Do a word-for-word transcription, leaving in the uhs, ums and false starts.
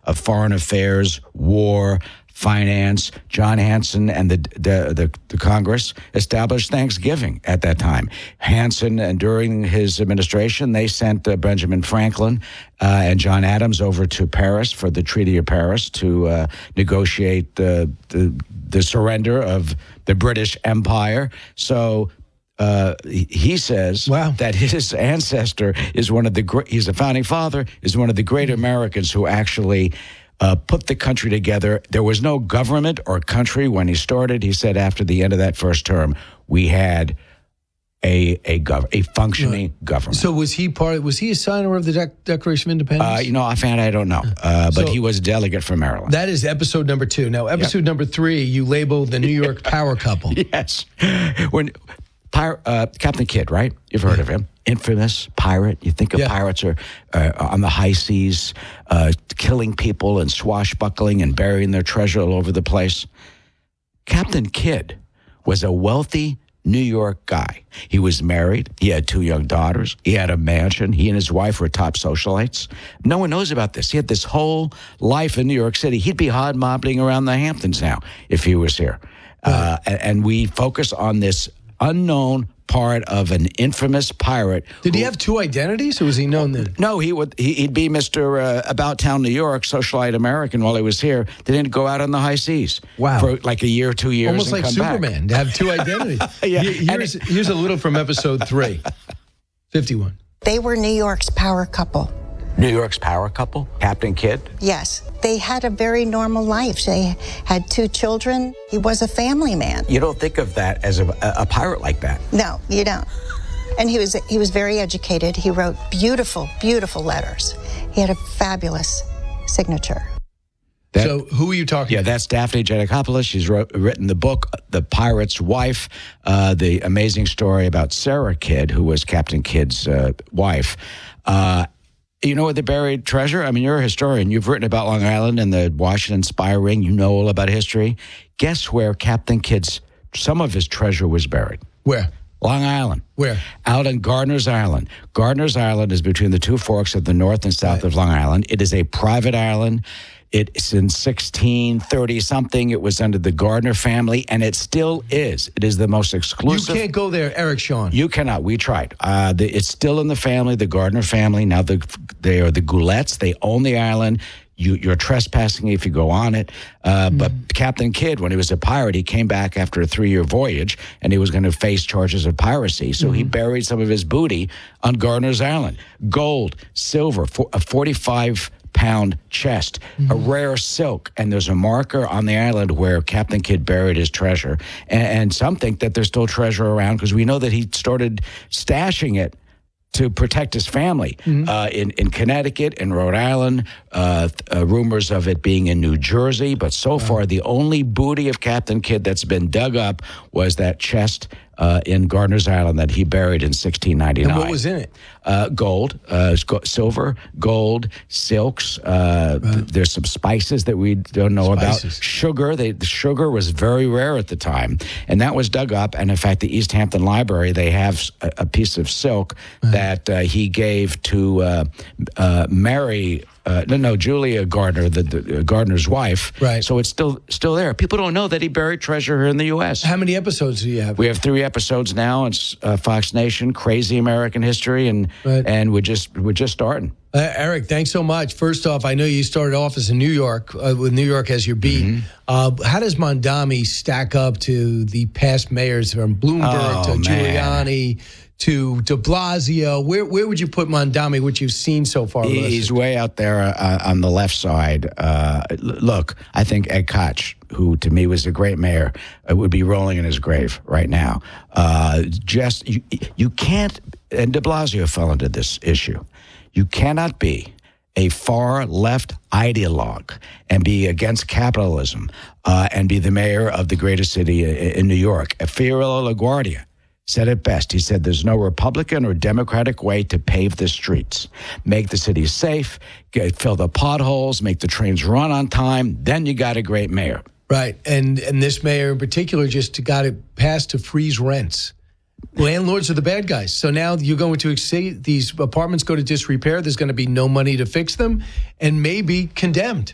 of foreign affairs, war, finance. John Hanson and the, the the the Congress established Thanksgiving at that time. Hanson, and during his administration, they sent uh, Benjamin Franklin uh, and John Adams over to Paris for the Treaty of Paris to uh, negotiate the, the the surrender of the British Empire. So uh, he says wow. that his ancestor is one of the great. He's a founding father. Is one of the great Americans who actually Uh, put the country together. There was no government or country when he started. He said after the end of that first term, we had a a gov- a functioning right. government. So was he part? Was he a signer of the Dec- Declaration of Independence? Uh, you know, offhand, I don't know. Uh, but So- he was a delegate from Maryland. That is episode number two. Now, episode number three, you labeled the New York power couple. Yes. When Pir- uh, Captain Kidd, right? You've heard of him. Infamous pirate. You think of Yeah. pirates are uh, on the high seas, uh, killing people and swashbuckling and burying their treasure all over the place. Captain Kidd was a wealthy New York guy. He was married. He had two young daughters. He had a mansion. He and his wife were top socialites. No one knows about this. He had this whole life in New York City. He'd be hobnobbing around the Hamptons now if he was here. Uh, and, and we focus on this unknown part of an infamous pirate. Did who, he have two identities, or was he known then? No, he would. He, he'd be Mister Uh, About Town New York, socialite American while he was here. They didn't go out on the high seas. Wow. For like a year, two years, Almost and like come Superman back. to have two identities. Yeah. Here- Here's, here's a little from episode three, fifty-one. They were New York's power couple. New York's power couple, Captain Kidd. Yes, they had a very normal life. They had two children. He was a family man. You don't think of that as a, a, a pirate like that. No, you don't. And he was he was very educated. He wrote beautiful, beautiful letters. He had a fabulous signature. That, So who are you talking Yeah, about? that's Daphne Giannakopoulos. She's wrote, written the book, The Pirate's Wife, uh, the amazing story about Sarah Kidd, who was Captain Kidd's uh, wife. Uh, you know what the buried treasure? I mean, you're a historian. You've written about Long Island and the Washington Spy Ring. You know all about history. Guess where Captain Kidd's, some of his treasure was buried? Where? Long Island. Where? Out on Gardiner's Island. Gardiner's Island is between the two forks of the north and south Right. of Long Island. It is a private island. It's in sixteen thirty something. It was under the Gardner family, and it still is. It is the most You exclusive. can't go there, Eric Shawn. You cannot. We tried. Uh, the, it's still in the family, the Gardner family. Now the, they are the Goulettes. They own the island. You, you're trespassing if you go on it. Uh, Mm. But Captain Kidd, when he was a pirate, he came back after a three-year voyage, and he was going to face charges of piracy. So Mm-hmm. he buried some of his booty on Gardiner's Island. Gold, silver, for, a forty-five pound chest, Mm-hmm. a rare silk, and there's a marker on the island where Captain Kidd buried his treasure. And, and some think that there's still treasure around because we know that he started stashing it to protect his family Mm-hmm. uh, in, in Connecticut, in Rhode Island, uh, uh, rumors of it being in New Jersey. But so far, the only booty of Captain Kidd that's been dug up was that chest uh, in Gardiner's Island that he buried in sixteen ninety-nine. And what was in it? Uh, gold, uh, sc- silver, gold, silks. Uh, th- there's some spices that we don't know Spices. about. Sugar. They, the sugar was very rare at the time, and that was dug up. And in fact, the East Hampton Library, they have s- a, a piece of silk that uh, he gave to uh, uh, Mary. Uh, no, no, Julia Gardner, the, the uh, Gardner's wife. Right. So it's still still there. People don't know that he buried treasure here in the U S. How many episodes do you have? We have three episodes now. It's uh, Fox Nation, Crazy American History, and Right. and we're just we're just starting. Uh, Eric, thanks so much. First off, I know you started off as in New York, uh, with New York as your beat. Mm-hmm. Uh, how does Mondami stack up to the past mayors from Bloomberg Oh, to man. Giuliani to de Blasio? Where where would you put Mondami, what you've seen so far? He- Melissa? He's way out there uh, on the left side. Uh, l- look, I think Ed Koch, who to me was a great mayor, uh, would be rolling in his grave right now. Uh, just you, you can't, and de Blasio fell into this issue. You cannot be a far left ideologue and be against capitalism uh, and be the mayor of the greatest city in, in New York. Fiorello LaGuardia said it best. He said, there's no Republican or Democratic way to pave the streets. Make the city safe, get, fill the potholes, make the trains run on time. Then you got a great mayor. Right, and and this mayor in particular just got it passed to freeze rents. Landlords are the bad guys. So now you're going to exceed, these apartments go to disrepair. There's going to be no money to fix them and maybe condemned.